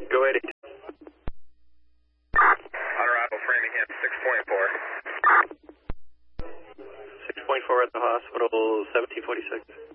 Go ahead. On arrival, Framingham, 6.4. 6.4 at the hospital, 1746.